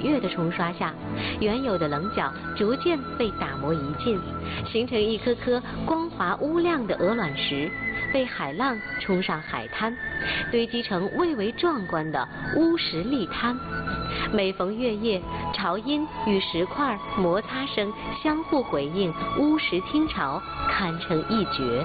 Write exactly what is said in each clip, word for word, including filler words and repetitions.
月的冲刷下，原有的棱角逐渐被打磨移尽，形成一颗颗光滑乌亮的鹅卵石，被海浪冲上海滩，堆积成蔚为壮观的乌石砾滩。每逢月夜，潮音与石块摩擦声相互回应，乌石听潮，堪称一绝。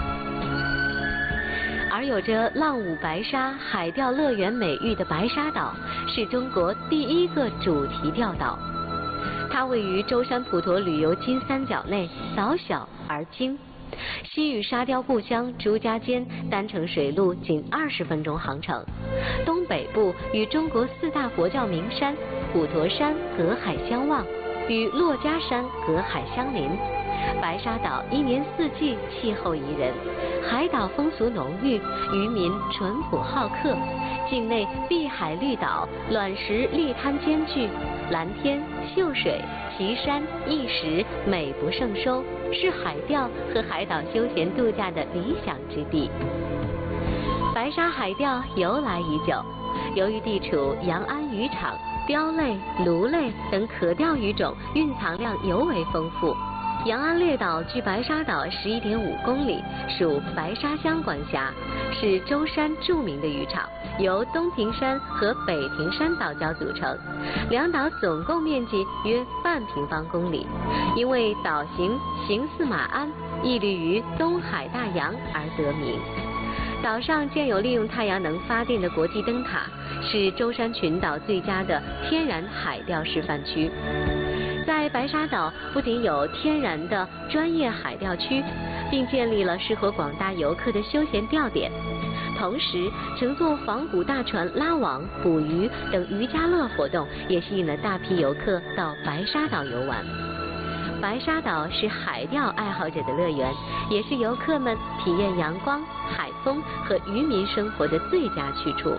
而有着浪舞白沙、海钓乐园美誉的白沙岛，是中国第一个主题钓岛。它位于舟山普陀旅游金三角内，岛小而精。西与沙雕故乡朱家尖单程水路仅二十分钟航程，东北部与中国四大佛教名山普陀山隔海相望，与珞珈山隔海相邻。白沙岛一年四季气候宜人，海岛风俗浓郁，渔民淳朴好客。境内碧海绿岛、卵石砾滩兼具，蓝天秀水、奇山异石，美不胜收，是海钓和海岛休闲度假的理想之地。白沙海钓由来已久，由于地处阳安渔场，鲷类、鲈类等可钓鱼种蕴藏量尤为丰富。阳安列岛距白沙岛十一点五公里，属白沙乡管辖，是舟山著名的渔场，由东亭山和北亭山岛礁组成，两岛总共面积约半平方公里。因为岛形形似马鞍，屹立于东海大洋而得名。岛上建有利用太阳能发电的国际灯塔，是舟山群岛最佳的天然海钓示范区。在白沙岛不仅有天然的专业海钓区，并建立了适合广大游客的休闲钓点，同时乘坐仿古大船拉网、捕鱼等渔家乐活动，也吸引了大批游客到白沙岛游玩。白沙岛是海钓爱好者的乐园，也是游客们体验阳光、海风和渔民生活的最佳去处。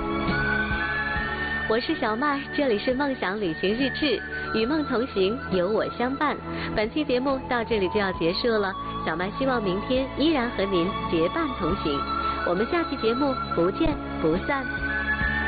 我是小麦，这里是梦想旅行日志，与梦同行，有我相伴。本期节目到这里就要结束了，小麦希望明天依然和您结伴同行。我们下期节目不见不散。